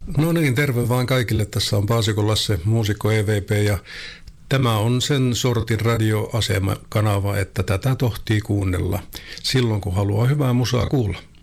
No niin, terve vaan kaikille. Tässä on Paasikon Lasse, muusikko EVP, ja tämä on sen sortin radioasema-kanava, että tätä tohtii kuunnella silloin, kun haluaa hyvää musaa kuulla.